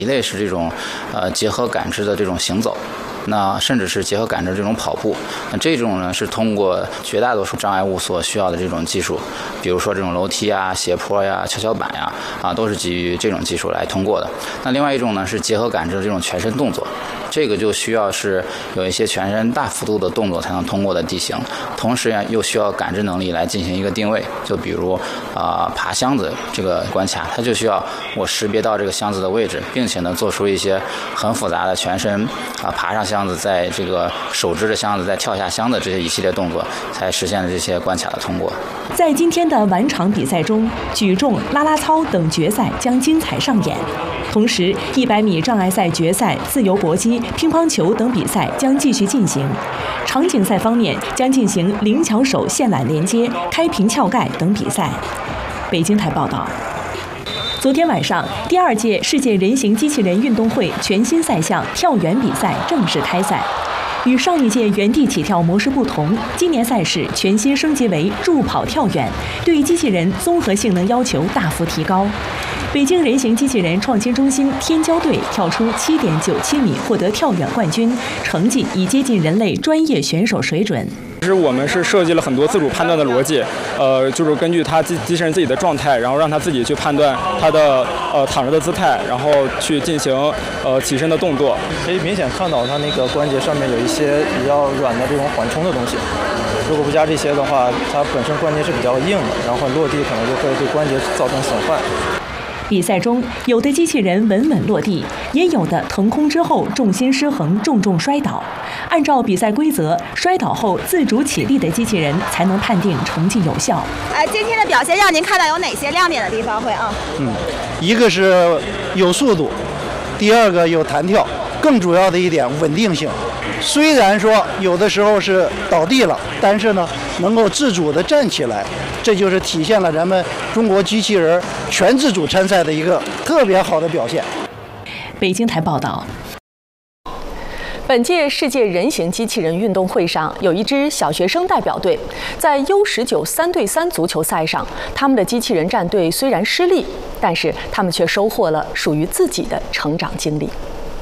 一类是这种结合感知的这种行走。那甚至是结合感知这种跑步，那这种呢是通过绝大多数障碍物所需要的这种技术，比如说这种楼梯啊、斜坡呀、跷跷板呀，都是基于这种技术来通过的。那另外一种呢是结合感知的这种全身动作，这个就需要是有一些全身大幅度的动作才能通过的地形，同时呀又需要感知能力来进行一个定位。就比如爬箱子这个关卡，它就需要我识别到这个箱子的位置，并且呢做出一些很复杂的全身爬上箱子，在这个手支着箱子再跳下箱的这些一系列动作，才实现了这些关卡的通过。 在今天的晚场比赛中，举重、啦啦操等决赛将精彩上演。同时，100米障碍赛决赛、自由搏击、乒乓球等比赛将继续进行。场景赛方面将进行灵巧手线缆连接、开瓶撬盖等比赛。北京台报道。昨天晚上，第2届世界人形机器人运动会全新赛项跳远比赛正式开赛。与上一届原地起跳模式不同，今年赛事全新升级为助跑跳远，对机器人综合性能要求大幅提高。北京人形机器人创新中心天骄队跳出7.97米，获得跳远冠军，成绩已接近人类专业选手水准。 其实我们是设计了很多自主判断的逻辑，就是根据机器人自己的状态，然后让它自己去判断它的躺着的姿态，然后去进行起身的动作。 可以明显看到它那个关节上面有一些比较软的这种缓冲的东西，如果不加这些的话，它本身关节是比较硬的，然后落地可能就会对关节造成损坏。 比赛中，有的机器人稳稳落地，也有的腾空之后重心失衡，重重摔倒。按照比赛规则，摔倒后自主起立的机器人才能判定成绩有效。 今天的表现让您看到有哪些亮点的地方？ 一个是有速度，第二个有弹跳，更主要的一点稳定性。虽然说有的时候是倒地了，但是呢，能够自主地站起来，这就是体现了咱们中国机器人全自主参赛的一个特别好的表现。 北京台报道。 本届世界人形机器人运动会上，有一支小学生代表队在 U19 3对3足球赛上，他们的机器人战队虽然失利，但是他们却收获了属于自己的成长经历。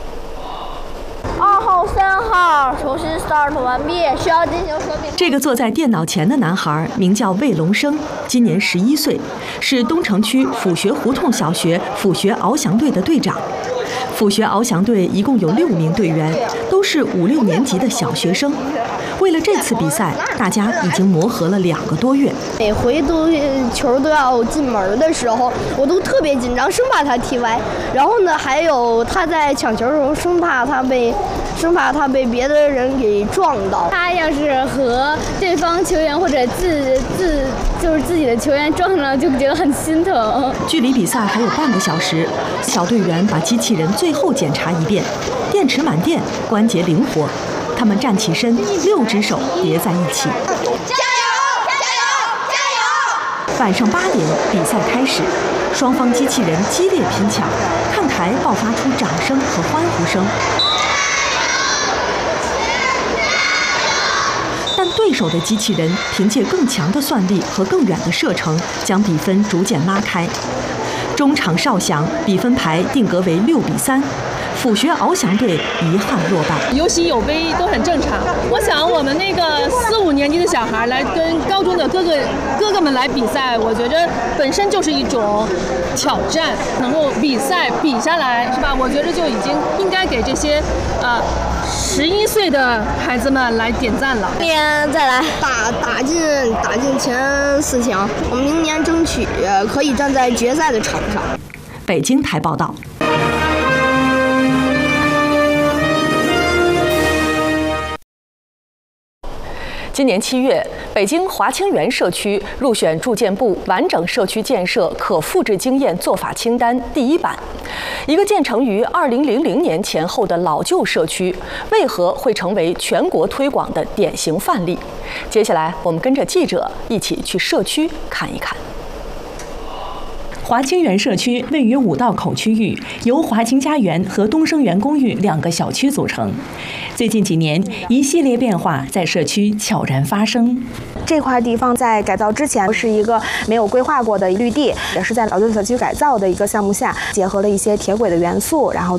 2号、3号，重新 start 完毕，需要进行和平。 这个坐在电脑前的男孩名叫魏龙生，今年11岁，是东城区府学胡同小学府学翱翔队的队长。府学翱翔队一共有6名队员，都是5、6年级的小学生。为了这次比赛，大家已经磨合了2个多月。 每回球都要进门的时候，我都特别紧张，生怕他踢歪。然后呢，还有他在抢球的时候，生怕他被别的人给撞到。 他要是和对方球员或者就是自己的球员撞了，就觉得很心疼。 距离比赛还有半个小时，小队员把机器人最后检查一遍，电池满电，关节灵活。他们站起身，6只手叠在一起。 加油！加油！加油！ 晚上8点，比赛开始，双方机器人激烈拼抢，看台爆发出掌声和欢呼声。但对手的机器人凭借更强的算力和更远的射程，将比分逐渐拉开。中场哨响，比分牌定格为6比3。府学翱翔队遗憾落败， 有喜有悲都很正常。我想我们那个4、5年级的小孩来跟高中的哥哥们来比赛，我觉得本身就是一种挑战，能够比赛比下来是吧？我觉得就已经应该给这些11岁的孩子们来点赞了。 明年再来打进前4强，我们明年争取可以站在决赛的场上。 北京台报道。 今年7月，北京华清园社区入选住建部完整社区建设可复制经验做法清单第1版。一个建成于2000年前后的老旧社区，为何会成为全国推广的典型范例？接下来，我们跟着记者一起去社区看一看。 华清园社区位于五道口区域，由华清家园和东生园公寓2个小区组成。最近几年，一系列变化在社区悄然发生。 这块地方在改造之前是一个没有规划过的绿地，也是在老旧小区改造的一个项目下，结合了一些铁轨的元素，然后